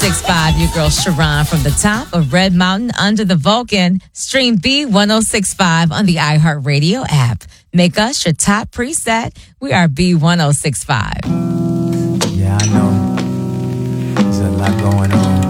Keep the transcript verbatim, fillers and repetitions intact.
six five, your girl Sharon from the top of Red Mountain under the Vulcan. Stream B ten sixty-five on the iHeartRadio app. Make us your top preset. We are B ten sixty-five. Yeah, I know. There's a lot going on.